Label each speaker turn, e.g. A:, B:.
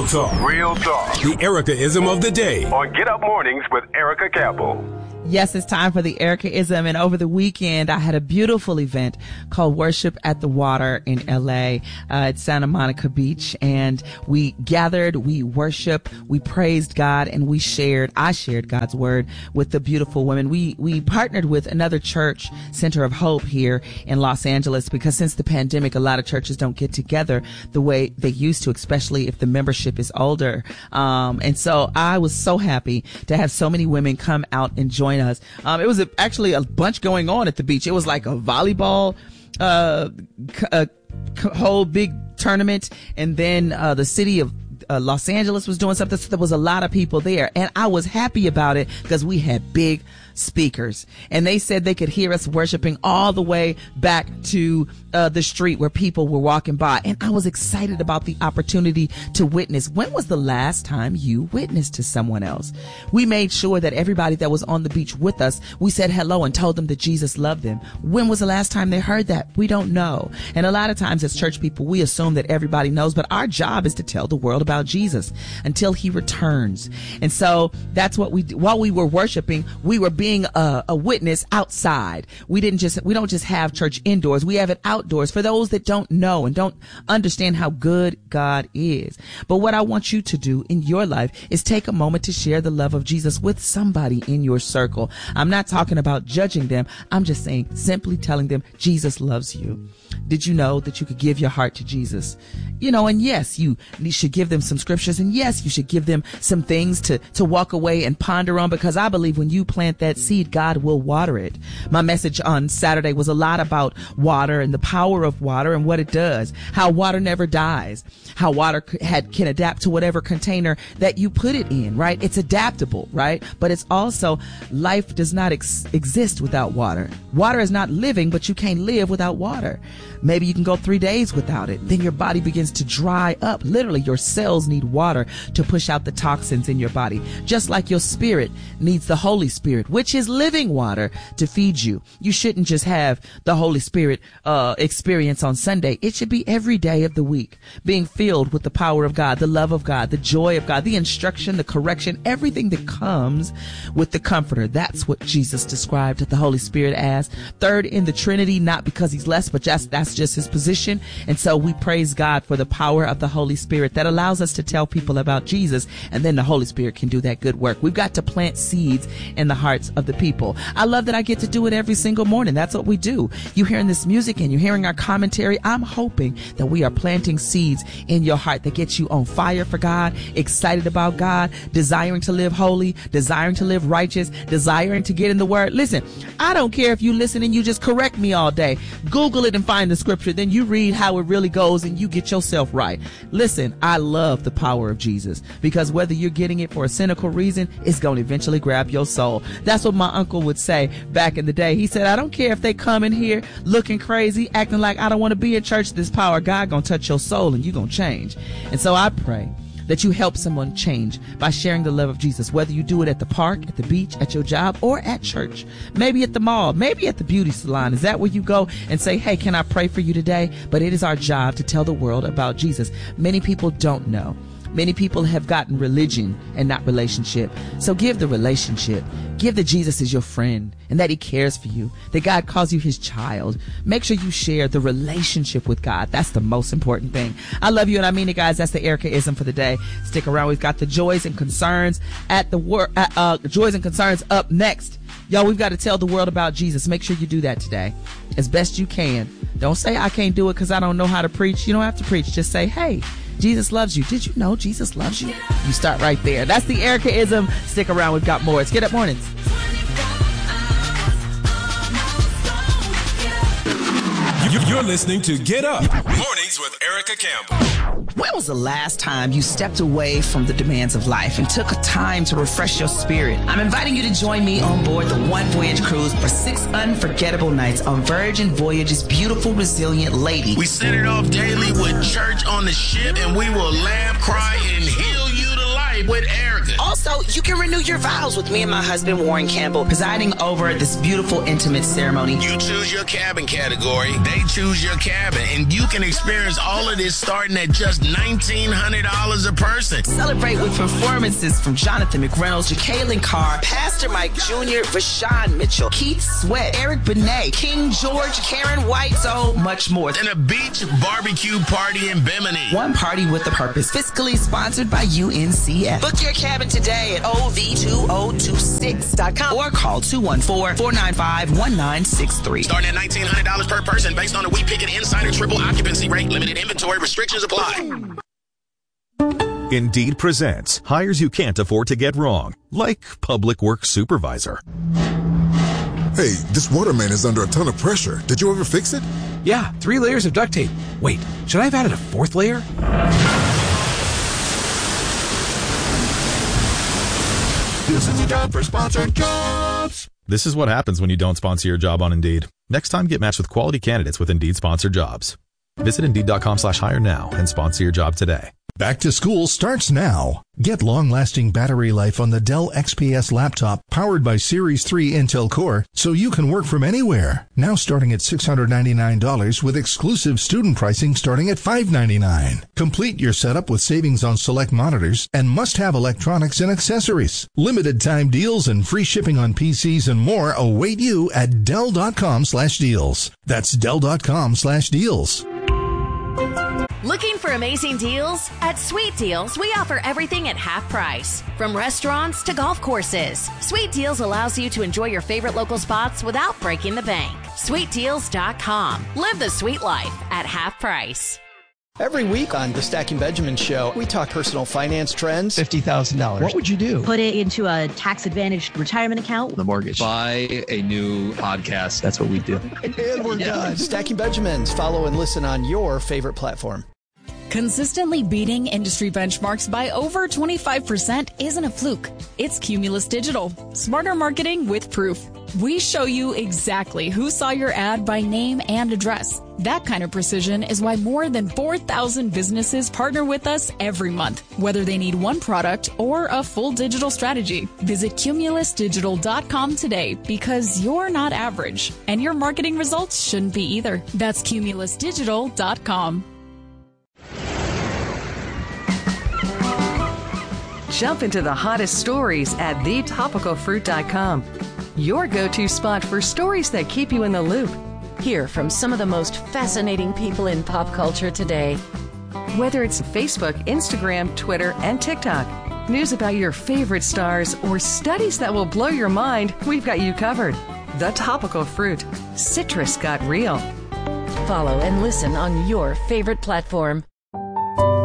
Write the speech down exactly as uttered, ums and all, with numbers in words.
A: Real talk.
B: Real talk.
A: The Erica-ism of the day.
B: On Get Up Mornings with Erica Campbell.
C: Yes, it's time for the Erica-ism. And over the weekend, I had a beautiful event called Worship at the Water in L A. Uh, at Santa Monica Beach. And we gathered, we worshiped, we praised God, and we shared, I shared God's word with the beautiful women. We, we partnered with another church, Center of Hope, here in Los Angeles, because since the pandemic, a lot of churches don't get together the way they used to, especially if the membership is older. Um, and so I was so happy to have so many women come out and join us. Um, it was a, actually a bunch going on at the beach. It was like a volleyball, uh, c- a c- whole big tournament. And then, uh, the city of Uh, Los Angeles was doing something. So there was a lot of people there, and I was happy about it because we had big speakers, and they said they could hear us worshiping all the way back to uh, the street where people were walking by. And I was excited about the opportunity to witness. When was the last time you witnessed to someone else? We made sure that everybody that was on the beach with us, we said hello and told them that Jesus loved them. When was the last time they heard that? We don't know. And a lot of times as church people, we assume that everybody knows, but our job is to tell the world about Jesus until he returns. And so that's what we do. While we were worshiping, we were being a, a witness outside. We didn't just, we don't just have church indoors. We have it outdoors for those that don't know and don't understand how good God is. But what I want you to do in your life is take a moment to share the love of Jesus with somebody in your circle. I'm not talking about judging them. I'm just saying, simply telling them Jesus loves you. Did you know that you could give your heart to Jesus? You know, and yes, you should give them some scriptures, and yes, you should give them some things to, to walk away and ponder on, because I believe when you plant that seed, God will water it. My message on Saturday was a lot about water and the power of water and what it does, how water never dies, how water had, can adapt to whatever container that you put it in, right? It's adaptable, right? But it's also, life does not ex- exist without water. Water is not living, but you can't live without water. Maybe you can go three days without it. Then your body begins to dry up. Literally, your cells need water to push out the toxins in your body. Just like your spirit needs the Holy Spirit, which is living water, to feed you. You shouldn't just have the Holy Spirit uh experience on Sunday. It should be every day of the week, being filled with the power of God, the love of God, the joy of God, the instruction, the correction, everything that comes with the Comforter. That's what Jesus described the Holy Spirit as. Third in the Trinity, not because he's less, but just that's just his position. And so we praise God for the power of the Holy Spirit that allows us to tell people about Jesus, and then the Holy Spirit can do that good work. We've got to plant seeds in the hearts of the people. I love that I get to do it every single morning. That's what we do. You hearing this music and you're hearing our commentary. I'm hoping that we are planting seeds in your heart that gets you on fire for God, excited about God, desiring to live holy, desiring to live righteous, desiring to get in the word. Listen, I don't care if you listen and you just correct me all day. Google it and find the scripture. Then you read how it really goes and you get yourself right. Listen, I love the power of Jesus, because whether you're getting it for a cynical reason, it's going to eventually grab your soul. That's what my uncle would say back in the day. He said, I don't care if they come in here looking crazy, acting like I don't want to be in church. This power of God going to touch your soul and you're going to change. And so I pray that you help someone change by sharing the love of Jesus, whether you do it at the park, at the beach, at your job, or at church, maybe at the mall, maybe at the beauty salon. Is that where you go and say, hey, can I pray for you today? But it is our job to tell the world about Jesus. Many people don't know. Many people have gotten religion and not relationship. So give the relationship. Give that Jesus is your friend and that he cares for you, that God calls you his child. Make sure you share the relationship with God. That's the most important thing. I love you, and I mean it, guys. That's the Erica-ism for the day. Stick around. We've got the joys and concerns at the work. Uh, uh, joys and concerns up next. Y'all, we've got to tell the world about Jesus. Make sure you do that today as best you can. Don't say I can't do it because I don't know how to preach. You don't have to preach. Just say, hey, Jesus loves you. Did you know Jesus loves you? You start right there. That's the Erica-ism. Stick around. We've got more. It's Get Up Mornings.
A: You're listening to Get Up Mornings with Erica Campbell.
C: When was the last time you stepped away from the demands of life and took a time to refresh your spirit? I'm inviting you to join me on board the One Voyage Cruise for six unforgettable nights on Virgin Voyage's beautiful, resilient Lady.
D: We set it off daily with church on the ship, and we will laugh, cry, and heal you to life. with Erica.
C: Also, you can renew your vows with me and my husband, Warren Campbell, presiding over this beautiful, intimate ceremony.
D: You choose your cabin category, they choose your cabin, and you can experience all of this starting at just nineteen hundred dollars a person.
C: Celebrate with performances from Jonathan McReynolds, Jacqueline Carr, Pastor Mike Junior, Vashawn Mitchell, Keith Sweat, Eric Benet, King George, Karen White, so much more.
D: And a beach barbecue party in Bimini.
C: One party with a purpose. Fiscally sponsored by U N C F. Book your cabin today at O V two oh two six dot com or call two one four, four nine five, one nine six three.
D: Starting at nineteen hundred dollars per person based on a We Pick It Insider triple occupancy rate. Limited inventory restrictions apply.
E: Indeed presents hires you can't afford to get wrong, like public works supervisor.
F: Hey, this waterman is under a ton of pressure. Did you ever fix it?
G: Yeah, three layers of duct tape. Wait, should I have added a fourth layer?
H: This is a job for Sponsored Jobs.
E: This is what happens when you don't sponsor your job on Indeed. Next time, get matched with quality candidates with Indeed sponsored jobs. Visit Indeed.com slash hire now and sponsor your job today.
H: Back to school starts now. Get long-lasting battery life on the Dell X P S laptop powered by Series three Intel Core so you can work from anywhere. Now starting at six hundred ninety-nine dollars with exclusive student pricing starting at five hundred ninety-nine dollars. Complete your setup with savings on select monitors and must-have electronics and accessories. Limited time deals and free shipping on P Cs and more await you at Dell.com slash deals. That's Dell.com slash deals.
I: Looking for amazing deals? At Sweet Deals, we offer everything at half price. From restaurants to golf courses, Sweet Deals allows you to enjoy your favorite local spots without breaking the bank. sweet deals dot com. Live the sweet life at half price.
J: Every week on the Stacking Benjamin Show, we talk personal finance trends.
K: fifty thousand dollars.
J: What would you do?
L: Put it into a tax-advantaged retirement account.
K: The mortgage. Buy a new podcast. That's what we do.
J: And we're yeah. done. Stacking Benjamins. Follow and listen on your favorite platform.
M: Consistently beating industry benchmarks by over twenty-five percent isn't a fluke. It's Cumulus Digital. Smarter marketing with proof. We show you exactly who saw your ad by name and address. That kind of precision is why more than four thousand businesses partner with us every month, whether they need one product or a full digital strategy. Visit cumulus digital dot com today because you're not average, and your marketing results shouldn't be either. That's cumulus digital dot com.
N: Jump into the hottest stories at the topical fruit dot com. Your go-to spot for stories that keep you in the loop. Hear from some of the most fascinating people in pop culture today. Whether it's Facebook, Instagram, Twitter, and TikTok, news about your favorite stars, or studies that will blow your mind, we've got you covered. The Topical Fruit. Citrus got real.
I: Follow and listen on your favorite platform.